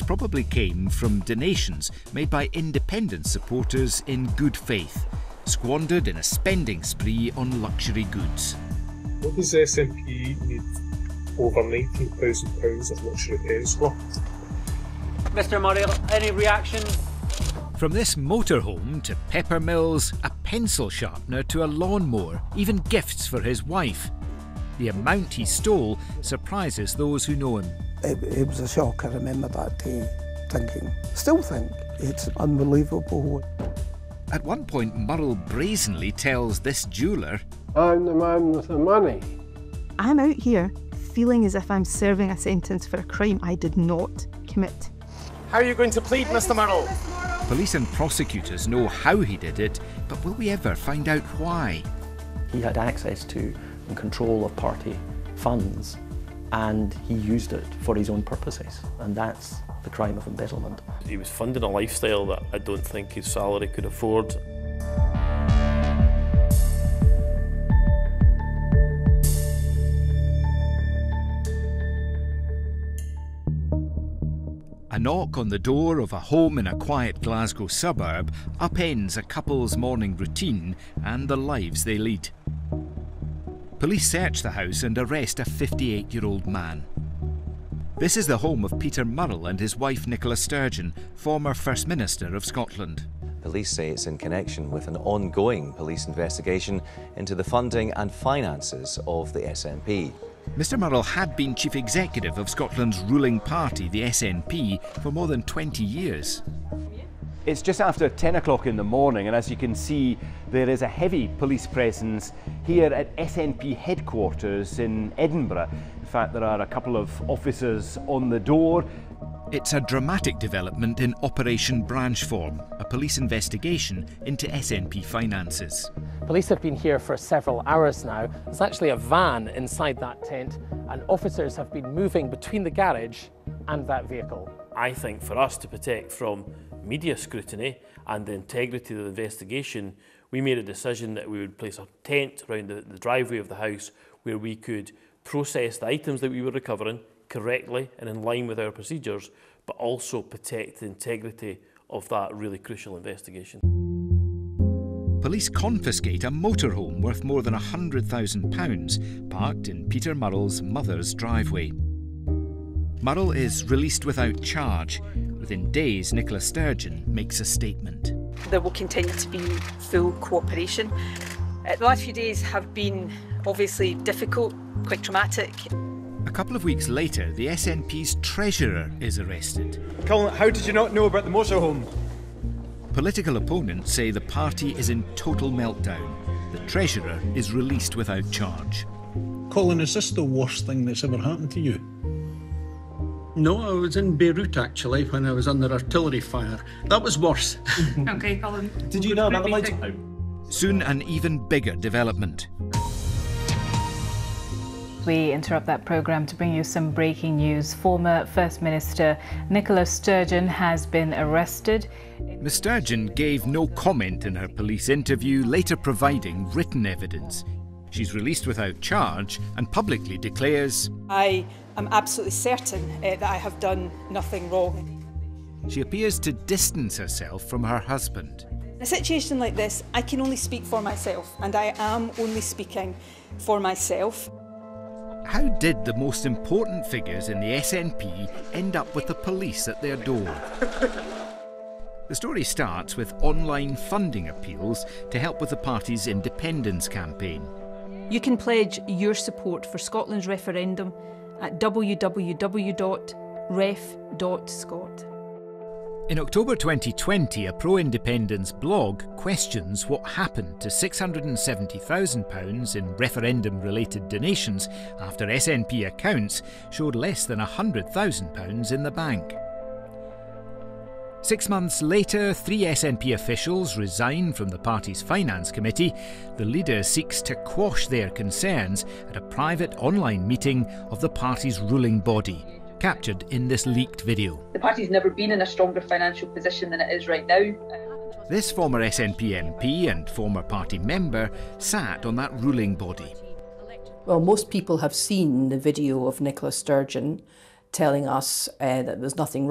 probably came from donations made by independent supporters in good faith, squandered in a spending spree on luxury goods. What does the SNP need over £19,000 of luxury pens for? Mr Murray, any reaction? From this motorhome to pepper mills, a pencil sharpener to a lawnmower, even gifts for his wife. The amount he stole surprises those who know him. It was a shock, I remember that day, still think, it's unbelievable. At one point, Murrell brazenly tells this jeweller, "I'm the man with the money." I'm out here feeling as if I'm serving a sentence for a crime I did not commit. How are you going to plead, Mr Murrell? Police and prosecutors know how he did it, but will we ever find out why? He had access to and control of party funds, and he used it for his own purposes, and that's the crime of embezzlement. He was funding a lifestyle that I don't think his salary could afford. A knock on the door of a home in a quiet Glasgow suburb upends a couple's morning routine and the lives they lead. Police search the house and arrest a 58-year-old man. This is the home of Peter Murrell and his wife Nicola Sturgeon, former First Minister of Scotland. Police say it's in connection with an ongoing police investigation into the funding and finances of the SNP. Mr Murrell had been Chief Executive of Scotland's ruling party, the SNP, for more than 20 years. It's just after 10 o'clock in the morning, and as you can see, there is a heavy police presence here at SNP headquarters in Edinburgh. In fact, there are a couple of officers on the door. It's a dramatic development in Operation Branchform, a police investigation into SNP finances. Police have been here for several hours now. There's actually a van inside that tent, and officers have been moving between the garage and that vehicle. I think for us to protect from media scrutiny and the integrity of the investigation, we made a decision that we would place a tent around the driveway of the house where we could process the items that we were recovering correctly and in line with our procedures, but also protect the integrity of that really crucial investigation. Police confiscate a motorhome worth more than £100,000 parked in Peter Murrell's mother's driveway. Murrell is released without charge. Within days, Nicola Sturgeon makes a statement. There will continue to be full cooperation. The last few days have been obviously difficult, quite traumatic. A couple of weeks later, the SNP's treasurer is arrested. Colin, how did you not know about the motorhome? Political opponents say the party is in total meltdown. The treasurer is released without charge. Colin, is this the worst thing that's ever happened to you? No, I was in Beirut actually when I was under artillery fire. That was worse. Okay, Colin. Did you know about the motorhome? Soon an even bigger development. We interrupt that programme to bring you some breaking news. Former First Minister Nicola Sturgeon has been arrested. Ms Sturgeon gave no comment in her police interview, later providing written evidence. She's released without charge and publicly declares, I am absolutely certain that I have done nothing wrong. She appears to distance herself from her husband. In a situation like this, I can only speak for myself, and I am only speaking for myself. How did the most important figures in the SNP end up with the police at their door? The story starts with online funding appeals to help with the party's independence campaign. You can pledge your support for Scotland's referendum at www.ref.scot. In October 2020, a pro-independence blog questions what happened to £670,000 in referendum-related donations after SNP accounts showed less than £100,000 in the bank. 6 months later, 3 SNP officials resign from the party's finance committee. The leader seeks to quash their concerns at a private online meeting of the party's ruling body, captured in this leaked video. The party's never been in a stronger financial position than it is right now. This former SNP MP and former party member sat on that ruling body. Well, most people have seen the video of Nicola Sturgeon telling us that there was nothing